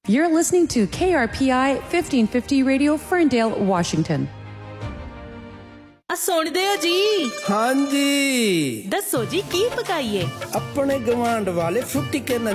You're listening to KRPI 1550 Radio, Ferndale, Washington. ਸੁਣਦੇ ਹੋ ਜੀ? ਹਾਂਜੀ ਦੱਸੋ ਜੀ ਕੀ ਪਕਾਈਏ? ਆਪਣੇ ਗਵਾਂਢ ਵਾਲੇ ਫੁੱਟੀ ਕੇ